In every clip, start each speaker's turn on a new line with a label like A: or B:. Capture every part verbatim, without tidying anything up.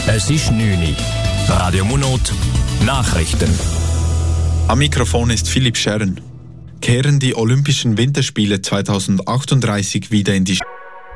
A: Es ist neun Uhr. Radio Monot, Nachrichten.
B: Am Mikrofon ist Philipp Scherren. Kehren die Olympischen Winterspiele zweitausendachtunddreißig wieder in die Sch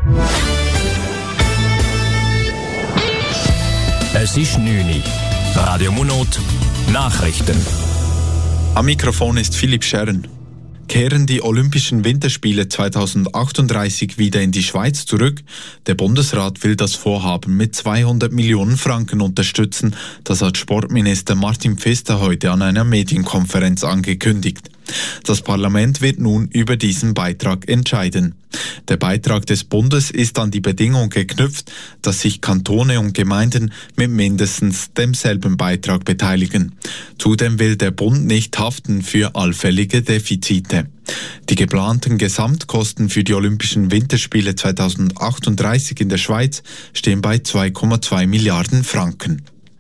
A: Es ist neun Uhr. Radio Monot, Nachrichten.
B: Am Mikrofon ist Philipp Scherren. Kehren die Olympischen Winterspiele zweitausendachtunddreißig wieder in die Schweiz zurück? Der Bundesrat will das Vorhaben mit zweihundert Millionen Franken unterstützen. Das hat Sportminister Martin Pfister heute an einer Medienkonferenz angekündigt. Das Parlament wird nun über diesen Beitrag entscheiden. Der Beitrag des Bundes ist an die Bedingung geknüpft, dass sich Kantone und Gemeinden mit mindestens demselben Beitrag beteiligen. Zudem will der Bund nicht haften für allfällige Defizite. Die geplanten Gesamtkosten für die Olympischen Winterspiele zweitausendachtunddreißig in der Schweiz stehen bei zwei Komma zwei Milliarden Franken.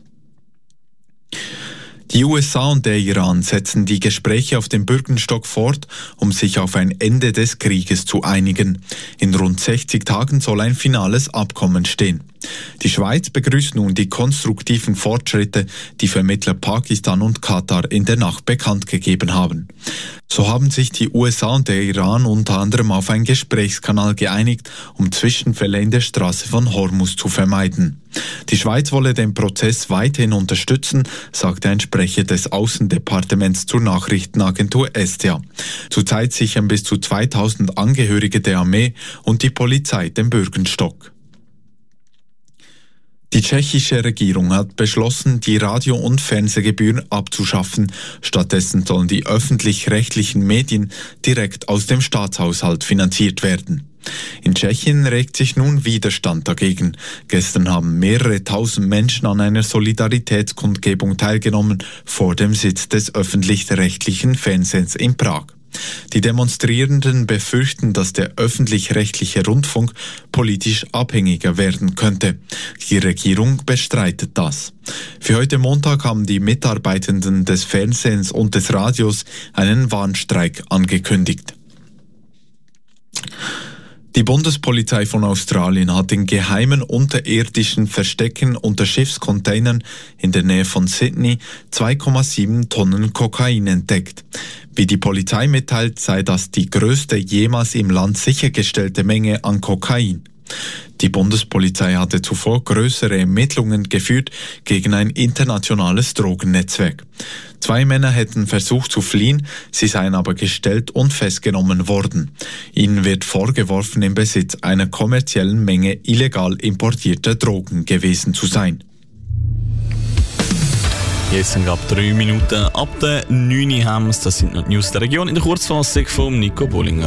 B: Die U S A und der Iran setzen die Gespräche auf dem Bürgenstock fort, um sich auf ein Ende des Krieges zu einigen. In rund sechzig Tagen soll ein finales Abkommen stehen. Die Schweiz begrüßt nun die konstruktiven Fortschritte, die Vermittler Pakistan und Katar in der Nacht bekannt gegeben haben. So haben sich die U S A und der Iran unter anderem auf einen Gesprächskanal geeinigt, um Zwischenfälle in der Straße von Hormuz zu vermeiden. Die Schweiz wolle den Prozess weiterhin unterstützen, sagte ein Sprecher des Außendepartements zur Nachrichtenagentur S T A. Zurzeit sichern bis zu zweitausend Angehörige der Armee und die Polizei den Bürgenstock. Die tschechische Regierung hat beschlossen, die Radio- und Fernsehgebühren abzuschaffen. Stattdessen sollen die öffentlich-rechtlichen Medien direkt aus dem Staatshaushalt finanziert werden. In Tschechien regt sich nun Widerstand dagegen. Gestern haben mehrere tausend Menschen an einer Solidaritätskundgebung teilgenommen vor dem Sitz des öffentlich-rechtlichen Fernsehens in Prag. Die Demonstrierenden befürchten, dass der öffentlich-rechtliche Rundfunk politisch abhängiger werden könnte. Die Regierung bestreitet das. Für heute Montag haben die Mitarbeitenden des Fernsehens und des Radios einen Warnstreik angekündigt. Die Bundespolizei von Australien hat in geheimen unterirdischen Verstecken unter Schiffscontainern in der Nähe von Sydney zwei Komma sieben Tonnen Kokain entdeckt. Wie die Polizei mitteilt, sei das die größte jemals im Land sichergestellte Menge an Kokain. Die Bundespolizei hatte zuvor größere Ermittlungen geführt gegen ein internationales Drogennetzwerk. Zwei Männer hätten versucht zu fliehen, sie seien aber gestellt und festgenommen worden. Ihnen wird vorgeworfen, im Besitz einer kommerziellen Menge illegal importierter Drogen gewesen zu sein.
C: Jetzt sind gerade drei Minuten ab der neun Uhr haben wir es. Das sind noch die News der Region in der Kurzfassung von Nico Bollinger.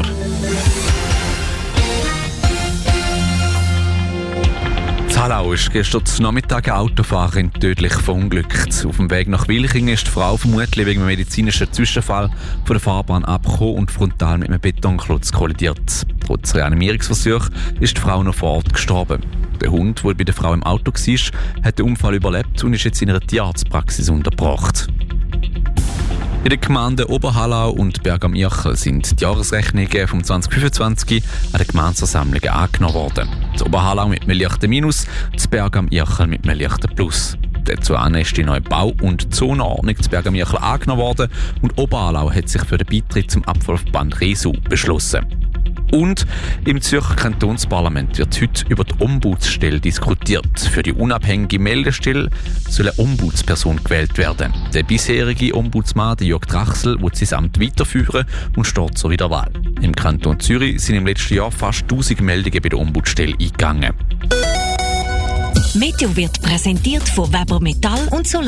D: In Hallau ist gestern Nachmittag eine Autofahrerin tödlich verunglückt. Auf dem Weg nach Wilchingen ist die Frau vermutlich wegen einem medizinischen Zwischenfall von der Fahrbahn abgekommen und frontal mit einem Betonklotz kollidiert. Trotz Reanimierungsversuch ist die Frau noch vor Ort gestorben. Der Hund, der bei der Frau im Auto war, hat den Unfall überlebt und ist jetzt in einer Tierarztpraxis untergebracht. In den Gemeinden Oberhallau und Berg am Irchel sind die Jahresrechnungen vom zwanzig fünfundzwanzig an den Gemeindeversammlungen angenommen worden. Das Oberhallau mit einem leichten Minus, das Berg am Irchel mit einem leichten Plus. Dazu ist die neue Bau- und Zonenordnung zu Berg am Irchel angenommen worden und Oberhallau hat sich für den Beitritt zum Abfallverband Resu beschlossen. Und im Zürcher Kantonsparlament wird heute über die Ombudsstelle diskutiert. Für die unabhängige Meldestelle soll eine Ombudsperson gewählt werden. Der bisherige Ombudsmann, Jörg Drachsel, will sein Amt weiterführen und steht zur Wiederwahl. Im Kanton Zürich sind im letzten Jahr fast tausend Meldungen bei der Ombudsstelle eingegangen.
E: Meteo wird präsentiert von Weber Metall und Solar.